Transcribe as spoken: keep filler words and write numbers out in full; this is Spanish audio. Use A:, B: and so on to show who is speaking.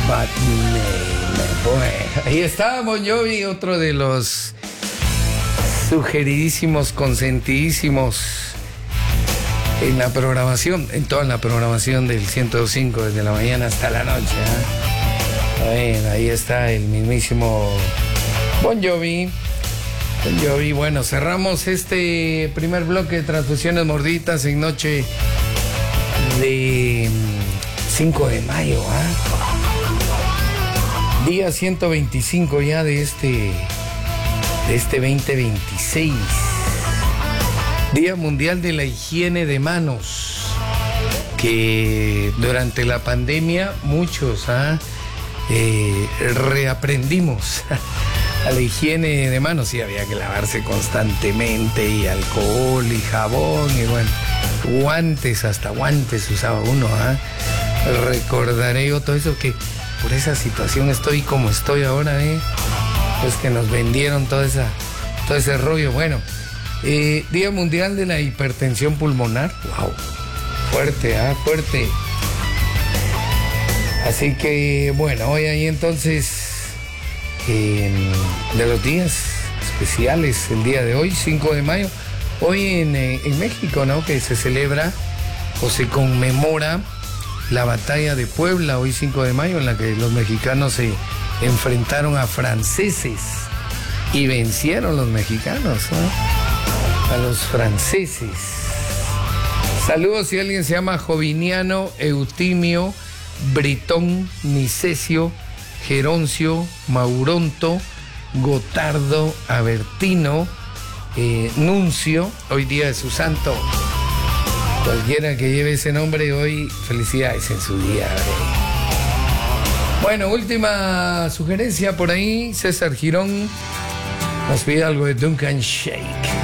A: Bad Name. Bueno, ahí está Bon Jovi, otro de los sugeridísimos, consentidísimos en la programación, en toda la programación del ciento dos punto cinco, desde la mañana hasta la noche. ¿eh? Bueno, ahí está el mismísimo Bon Jovi. Bon Jovi. Bueno, cerramos este primer bloque de transfusiones morditas en noche de cinco de mayo. ¿eh? Día ciento veinticinco ya de este, de este veinte veintiséis. Día Mundial de la Higiene de Manos, que durante la pandemia muchos ¿ah? eh, reaprendimos a la higiene de manos. Y había que lavarse constantemente, y alcohol y jabón, y bueno, guantes, hasta guantes usaba uno. ¿ah? Recordaré yo todo eso, que por esa situación estoy como estoy ahora, ¿eh? Pues que nos vendieron toda esa, todo ese rollo. Bueno, Eh, Día Mundial de la Hipertensión Pulmonar. Wow, fuerte, ¿ah? ¿eh? Fuerte. Así que, bueno, hoy ahí entonces, eh, de los días especiales, el día de hoy, cinco de mayo, hoy en, eh, en México, ¿no? Que se celebra o se conmemora la batalla de Puebla, hoy cinco de mayo, en la que los mexicanos se enfrentaron a franceses y vencieron los mexicanos, ¿no? A los franceses. Saludos si alguien se llama Joviniano, Eutimio, Britón, Nicesio, Geroncio, Mauronto, Gotardo, Abertino, eh, Nuncio, hoy día de su santo. Cualquiera que lleve ese nombre hoy, felicidades en su día. ¿eh? Bueno, última sugerencia por ahí, César Girón nos pide algo de Duncan Shake.